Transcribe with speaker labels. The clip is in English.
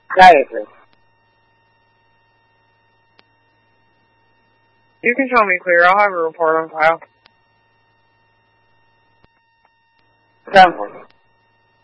Speaker 1: Gayatri.
Speaker 2: You can tell me clear. I'll have a report on file.
Speaker 1: Done for.